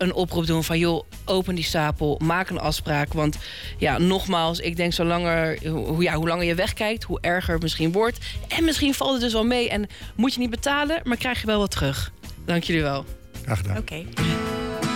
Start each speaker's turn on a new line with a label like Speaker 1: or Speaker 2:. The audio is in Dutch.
Speaker 1: een oproep doen van... joh, open die stapel, maak een afspraak. Want ja, nogmaals, ik denk hoe langer je wegkijkt... hoe erger het misschien wordt. En misschien valt het dus wel mee en moet je niet betalen... maar krijg je wel wat terug. Dank jullie wel.
Speaker 2: Graag gedaan.
Speaker 3: Oké.